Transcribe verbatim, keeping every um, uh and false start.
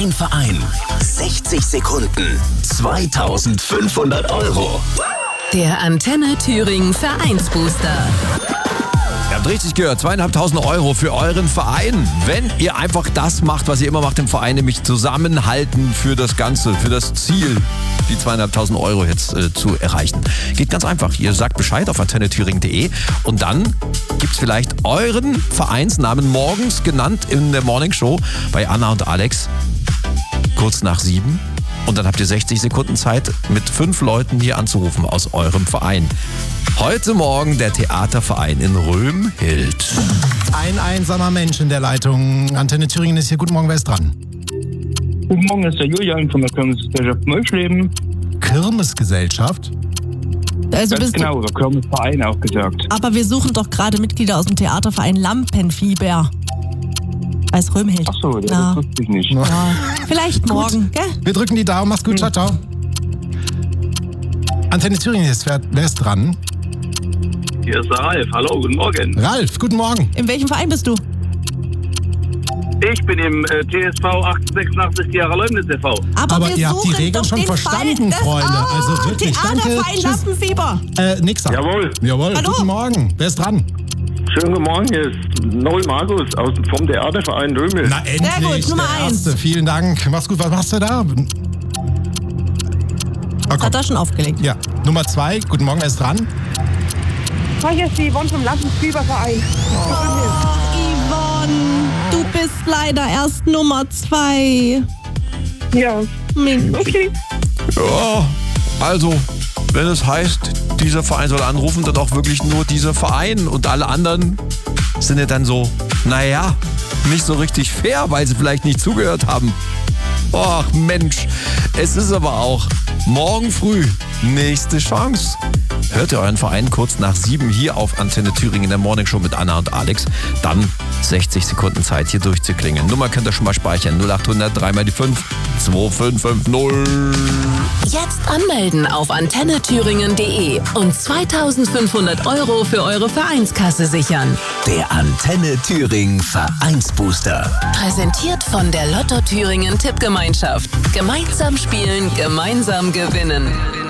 Dein Verein. sechzig Sekunden. zweitausendfünfhundert Euro. Der Antenne Thüringen Vereinsbooster. Ihr habt richtig gehört, zweieinhalbtausend Euro für euren Verein. Wenn ihr einfach das macht, was ihr immer macht im Verein, nämlich zusammenhalten für das Ganze, für das Ziel, die zweieinhalbtausend Euro jetzt äh, zu erreichen. Geht ganz einfach. Ihr sagt Bescheid auf antenne thüringen punkt de und dann gibt's vielleicht euren Vereinsnamen morgens genannt in der Morning Show bei Anna und Alex. Kurz nach sieben. Und dann habt ihr sechzig Sekunden Zeit, mit fünf Leuten hier anzurufen aus eurem Verein. Heute Morgen der Theaterverein in Römhild. Ein einsamer Mensch in der Leitung. Antenne Thüringen ist hier. Guten Morgen, wer ist dran? Guten Morgen, ist der Julian von der Kirmesgesellschaft Meuschleben. Kirmesgesellschaft? Also Ganz bist genau, oder Kirmesverein auch gesagt. Aber wir suchen doch gerade Mitglieder aus dem Theaterverein Lampenfieber. Als Römhild. Ach so, das Ja. wusste ich nicht. Ja. Vielleicht morgen, gell? Wir drücken die Daumen. Mach's gut. Ciao, ciao. Antenne Thüringen ist. Wer, wer ist dran? Hier ist der Ralf. Hallo, guten Morgen. Ralf, guten Morgen. In welchem Verein bist du? Ich bin im äh, T S V achtzehnhundertsechsundachtzig Jahre Leumnitz e V. Aber, Aber wir ihr habt die suchen Regeln doch schon den verstanden, Verein. Freunde. Oh, Also wirklich, danke. Theaterverein Tschüss. Lampenfieber. Äh, nächster. Jawohl. Jawohl, Hallo. guten Morgen. Wer ist dran? Schönen guten Morgen, hier ist Noel Markus aus, vom Theaterverein Römel. Na endlich, gut, Nummer der eins. Erste. Vielen Dank. Mach's gut. Was machst du da? Ah, komm. Hat er schon aufgelegt. Ja, Nummer zwei. Guten Morgen, wer ist dran? Hi, hier ist die Yvonne vom Lampenfieberverein. Ach, Yvonne, du bist leider erst Nummer zwei. Ja, Mensch. okay. Ja, also, wenn es heißt, dieser Verein soll anrufen, dann auch wirklich nur dieser Verein. Und alle anderen sind ja dann so, naja, nicht so richtig fair, weil sie vielleicht nicht zugehört haben. Ach Mensch, es ist aber auch morgen früh nächste Chance. Hört ihr euren Verein kurz nach sieben hier auf Antenne Thüringen in der Morning Show mit Anna und Alex. Dann sechzig Sekunden Zeit, hier durchzuklingeln. Nummer könnt ihr schon mal speichern. null acht hundert drei mal die fünf zwei fünf fünf null. Jetzt anmelden auf antenne thüringen punkt de und zweitausendfünfhundert Euro für eure Vereinskasse sichern. Der Antenne Thüringen Vereinsbooster. Präsentiert von der Lotto Thüringen Tippgemeinschaft. Gemeinsam spielen, gemeinsam gewinnen.